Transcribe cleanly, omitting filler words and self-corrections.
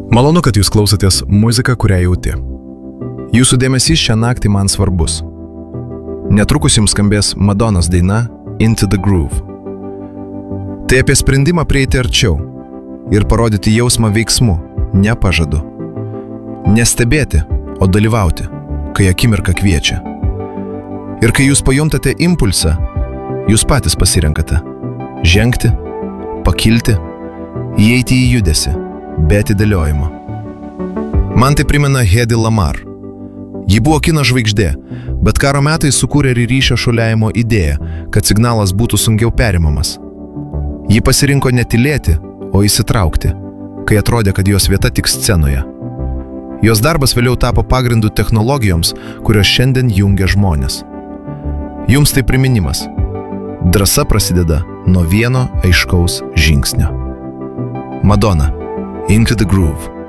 Malonu, kad jūs klausotės muziką, kurią jauti. Jūsų dėmesys šią naktį man svarbus. Netrukus jums skambės Madonos daina Into the Groove. Tai apie sprendimą prieiti arčiau ir parodyti jausmą veiksmu, ne pažadu. Nestebėti, o dalyvauti, kai akimirka kviečia. Ir kai jūs pajuntate impulsą, jūs patys pasirenkate žengti, pakilti, įeiti į judesį, be atidėliojimo. Man tai primena Hedy Lamar. Ji buvo kino žvaigždė, bet karo metais sukūrė ryšio šuoliavimo idėją, kad signalas būtų sunkiau perimamas. Ji pasirinko netylėti, o įsitraukti, kai atrodė, kad jos vieta tik scenoje. Jos darbas vėliau tapo pagrindu technologijoms, kurios šiandien jungia žmonės. Jums tai priminimas. Drąsa prasideda nuo vieno aiškaus žingsnio. Madonna, Into the Groove.